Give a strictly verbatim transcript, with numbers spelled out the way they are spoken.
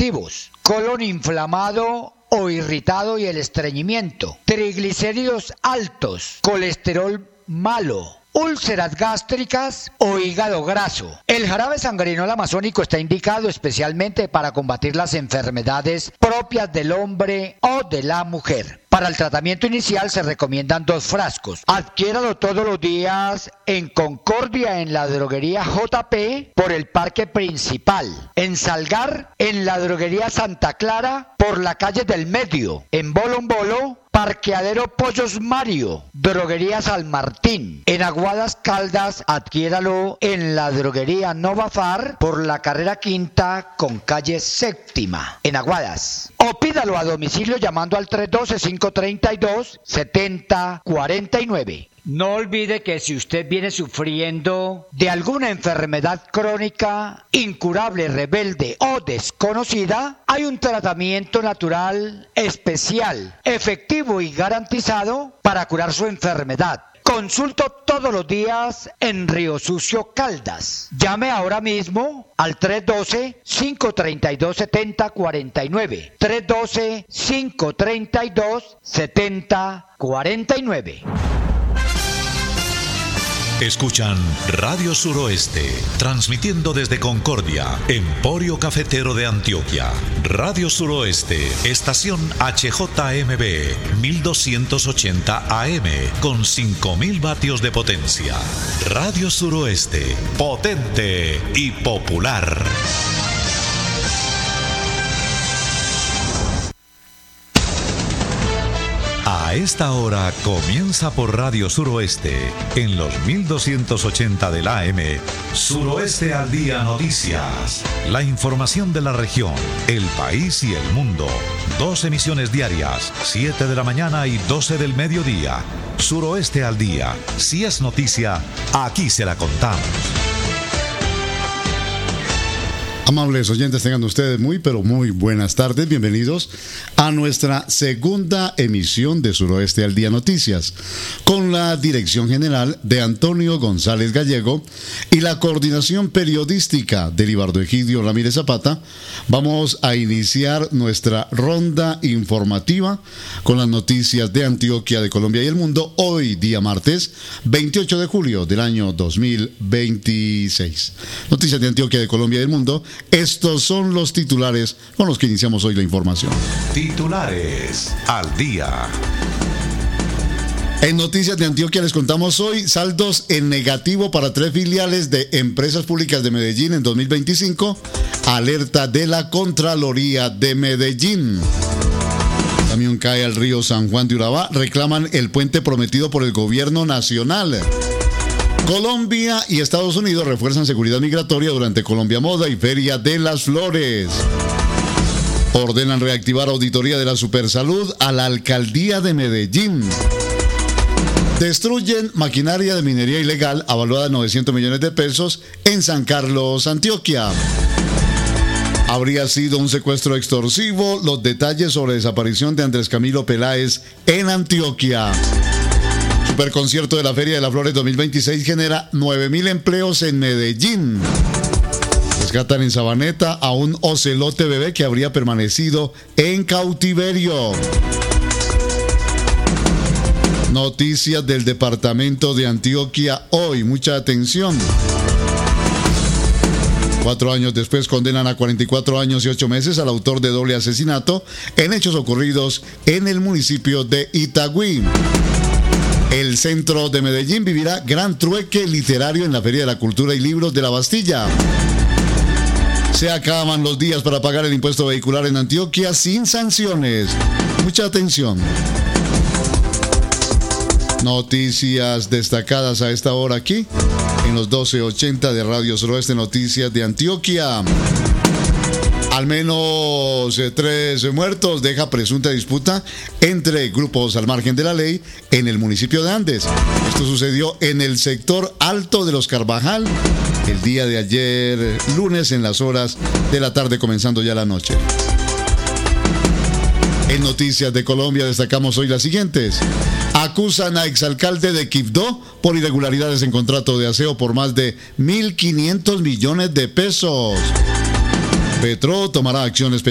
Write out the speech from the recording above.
digestivos, colon inflamado o irritado y el estreñimiento, triglicéridos altos, colesterol malo, úlceras gástricas o hígado graso. El jarabe sangrinol amazónico está indicado especialmente para combatir las enfermedades propias del hombre o de la mujer. Para el tratamiento inicial se recomiendan dos frascos. Adquiéralo todos los días en Concordia, en la droguería J P, por el Parque Principal. En Salgar, en la droguería Santa Clara, por la calle del Medio. En Bolombolo, Parqueadero Pollos Mario, droguería San Martín. En Aguadas Caldas, adquiéralo en la droguería Novafar, por la carrera quinta con calle séptima, en Aguadas. O pídalo a domicilio llamando al tres uno dos, cinco tres dos, siete cero cuatro nueve. No olvide que si usted viene sufriendo de alguna enfermedad crónica, incurable, rebelde o desconocida, hay un tratamiento natural especial, efectivo y garantizado para curar su enfermedad. Consulto todos los días en Río Sucio, Caldas. Llame ahora mismo al tres uno dos, cinco tres dos, siete cero cuatro nueve. tres uno dos, cinco tres dos, siete cero cuatro nueve. Escuchan Radio Suroeste, transmitiendo desde Concordia, Emporio Cafetero de Antioquia. Radio Suroeste, estación H J M B, mil doscientos ochenta A M, con cinco mil vatios de potencia. Radio Suroeste, potente y popular. A esta hora comienza por Radio Suroeste, en los mil doscientos ochenta del A M, Suroeste al Día Noticias. La información de la región, el país y el mundo. Dos emisiones diarias, siete de la mañana y doce del mediodía. Suroeste al Día. Si es noticia, aquí se la contamos. Amables oyentes, tengan ustedes muy pero muy buenas tardes. Bienvenidos a nuestra segunda emisión de Suroeste al Día Noticias, con la dirección general de Antonio González Gallego y la coordinación periodística de Libardo Egidio Ramírez Zapata. Vamos a iniciar nuestra ronda informativa con las noticias de Antioquia, de Colombia y el mundo, hoy día martes veintiocho de julio del año dos mil veintiséis. Noticias de Antioquia, de Colombia y del mundo. Estos son los titulares con los que iniciamos hoy la información. Titulares al día. En Noticias de Antioquia les contamos hoy saldos en negativo para tres filiales de Empresas Públicas de Medellín en dos mil veinticinco. Alerta de la Contraloría de Medellín. Camión cae al río San Juan de Urabá. Reclaman el puente prometido por el gobierno nacional. Colombia y Estados Unidos refuerzan seguridad migratoria durante Colombia Moda y Feria de las Flores. Ordenan reactivar auditoría de la Supersalud a la Alcaldía de Medellín. Destruyen maquinaria de minería ilegal avaluada en novecientos millones de pesos en San Carlos, Antioquia. Habría sido un secuestro extorsivo. Los detalles sobre desaparición de Andrés Camilo Peláez en Antioquia. Superconcierto de la Feria de las Flores dos mil veintiséis genera nueve mil empleos en Medellín. Rescatan en Sabaneta a un ocelote bebé que habría permanecido en cautiverio. Noticias del departamento de Antioquia hoy. Mucha atención. Cuatro años después condenan a cuarenta y cuatro años y ocho meses al autor de doble asesinato en hechos ocurridos en el municipio de Itagüí. El centro de Medellín vivirá gran trueque literario en la Feria de la Cultura y Libros de la Bastilla. Se acaban los días para pagar el impuesto vehicular en Antioquia sin sanciones. Mucha atención. Noticias destacadas a esta hora aquí, en los doce ochenta de Radio Suroeste, Noticias de Antioquia. Al menos eh, tres muertos deja presunta disputa entre grupos al margen de la ley en el municipio de Andes. Esto sucedió en el sector alto de los Carvajal el día de ayer, lunes, en las horas de la tarde, comenzando ya la noche. En Noticias de Colombia destacamos hoy las siguientes. Acusan a exalcalde de Quibdó por irregularidades en contrato de aseo por más de mil quinientos millones de pesos. Petro tomará acciones